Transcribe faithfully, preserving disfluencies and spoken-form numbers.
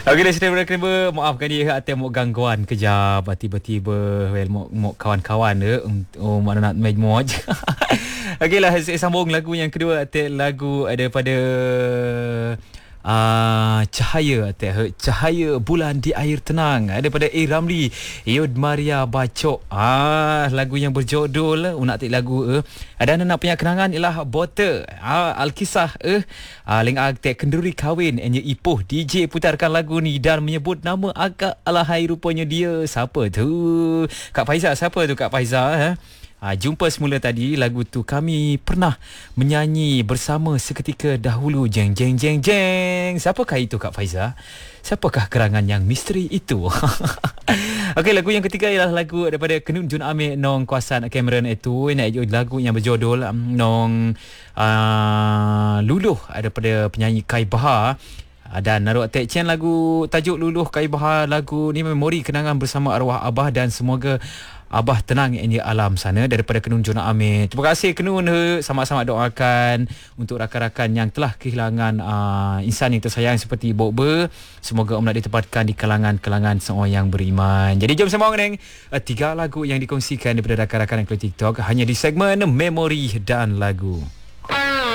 Okey dah cerita berkena maafkan dia hati mau gangguan kejap tiba-tiba well mau, mau kawan-kawan dia oh mana nak main moj. Okeylah saya sambung lagu yang kedua atik lagu daripada Uh, cahaya cahaya bulan di air tenang daripada A Ramli Yud Maria Bacok. Ah lagu yang berjodul uh, nak tik lagu eh uh, dan nak punya kenangan ialah botol uh, Alkisah eh uh, ling akte kenduri kahwin enya ipoh D J putarkan lagu ni dan menyebut nama agak alahai rupanya dia siapa tu Kak Faiza. Siapa tu Kak Faiza eh? Ha, jumpa semula tadi lagu tu kami pernah menyanyi bersama seketika dahulu jeng jeng jeng jeng. Siapakah itu Kak Faiza? Siapakah kerangan yang misteri itu? Okey, lagu yang ketiga ialah lagu daripada Kenun Jun Amir nong kuasan Cameron itu nak lagu yang berjudul nong uh, Luluh daripada penyanyi Kai Bahar. Dan naruh attack chain lagu tajuk Luluh Kai Bahar. Lagu ni memori kenangan bersama arwah Abah dan semoga Abah tenang di alam sana daripada Kenun Juna Amir. Terima kasih Kenun, sama-sama doakan untuk rakan-rakan yang telah kehilangan uh, insan yang tersayang seperti Bok Ber. Semoga Om nak ditempatkan di kalangan-kalangan seorang yang beriman. Jadi jom sembang dengan uh, tiga lagu yang dikongsikan daripada rakan-rakan yang ke TikTok hanya di segmen Memori dan Lagu.